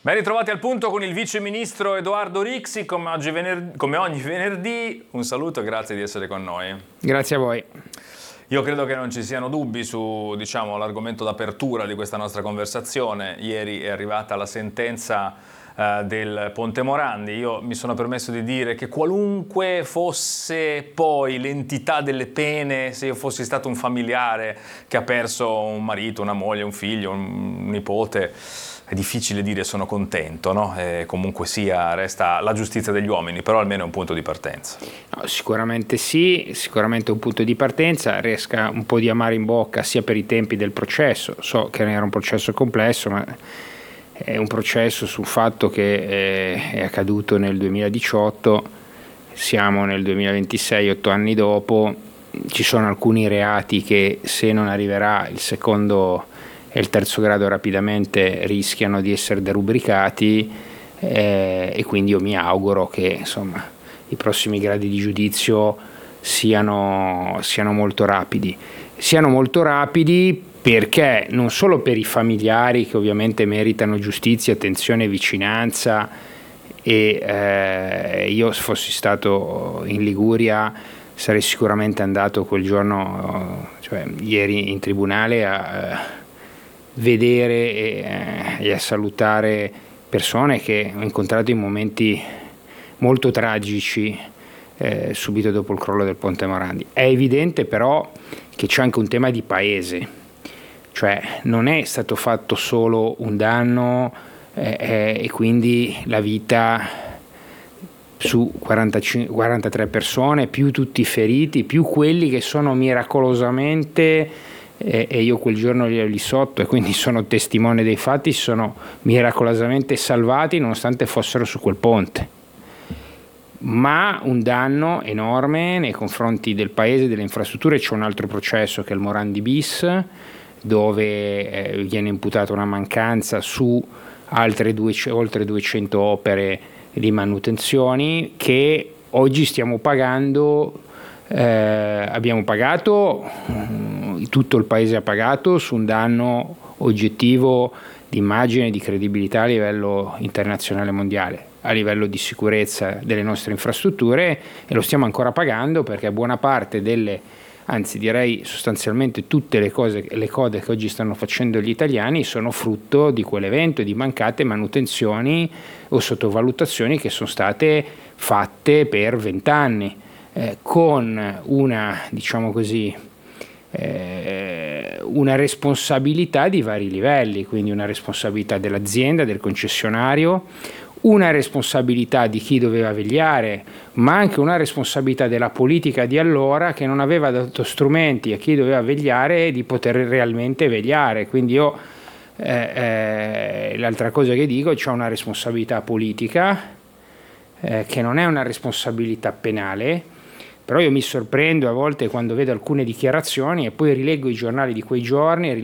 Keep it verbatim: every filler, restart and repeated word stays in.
Ben ritrovati al punto con il vice ministro Edoardo Rixi, come, oggi venerdì, come ogni venerdì. Un saluto e grazie di essere con noi. Grazie a voi. Io credo che non ci siano dubbi su, diciamo, l'argomento d'apertura di questa nostra conversazione. Ieri è arrivata la sentenza eh, del Ponte Morandi. Io mi sono permesso di dire che qualunque fosse poi l'entità delle pene, se io fossi stato un familiare che ha perso un marito, una moglie, un figlio, un nipote, è difficile dire sono contento, no? E comunque sia, resta la giustizia degli uomini, però almeno è un punto di partenza. No, sicuramente sì, sicuramente un punto di partenza, resta un po' di amaro in bocca sia per i tempi del processo, so che era un processo complesso, ma è un processo sul fatto che eh, è accaduto nel duemiladiciotto, siamo nel duemilaventisei, otto anni dopo, ci sono alcuni reati che se non arriverà il secondo e il terzo grado rapidamente rischiano di essere derubricati eh, e quindi io mi auguro che insomma i prossimi gradi di giudizio siano, siano molto rapidi. Siano molto rapidi perché non solo per i familiari che ovviamente meritano giustizia, attenzione e vicinanza e eh, io se fossi stato in Liguria sarei sicuramente andato quel giorno, cioè ieri in tribunale a vedere e, eh, e a salutare persone che ho incontrato in momenti molto tragici eh, subito dopo il crollo del Ponte Morandi. È evidente però che c'è anche un tema di paese, cioè non è stato fatto solo un danno eh, eh, e quindi la vita su quarantacinque, quarantatré persone, più tutti i feriti, più quelli che sono miracolosamente e io quel giorno li ero lì sotto e quindi sono testimone dei fatti, sono miracolosamente salvati nonostante fossero su quel ponte, ma un danno enorme nei confronti del paese, delle infrastrutture. C'è un altro processo che è il Morandi bis, dove eh, viene imputata una mancanza su altre due, oltre duecento opere di manutenzioni che oggi stiamo pagando. Eh, abbiamo pagato, tutto il paese ha pagato su un danno oggettivo di immagine e di credibilità a livello internazionale e mondiale, a livello di sicurezza delle nostre infrastrutture, e lo stiamo ancora pagando perché buona parte delle, anzi direi sostanzialmente tutte le cose, le code che oggi stanno facendo gli italiani sono frutto di quell'evento e di mancate manutenzioni o sottovalutazioni che sono state fatte per vent'anni. Eh, con una, diciamo così, eh, una responsabilità di vari livelli, quindi una responsabilità dell'azienda, del concessionario, una responsabilità di chi doveva vegliare, ma anche una responsabilità della politica di allora che non aveva dato strumenti a chi doveva vegliare di poter realmente vegliare. Quindi io, eh, eh, l'altra cosa che dico, c'è una responsabilità politica eh, che non è una responsabilità penale. Però io mi sorprendo a volte quando vedo alcune dichiarazioni e poi rileggo i giornali di quei giorni